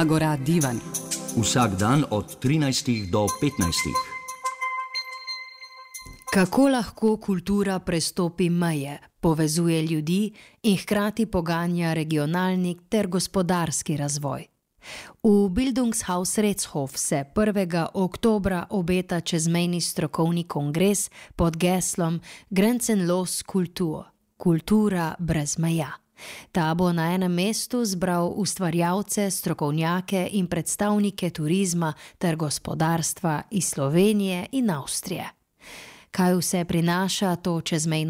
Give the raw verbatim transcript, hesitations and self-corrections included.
Agora Divan. Vsak dan od trinajstih do petnajstih. Kako lahko kultura prestopi meje, povezuje ljudi in hkrati poganja regionalni ter gospodarski razvoj? V Bildungshaus Retzhof se prvega oktobra obeta čezmejni strokovni kongres pod geslom Grenzenlos Kultur, kultura brez meja. Ta bo na enem mestu zbral ustvarjalce, strokovnjake in predstavnike turizma ter gospodarstva iz Slovenije in Avstrije. Kaj vse prinaša to čezmejno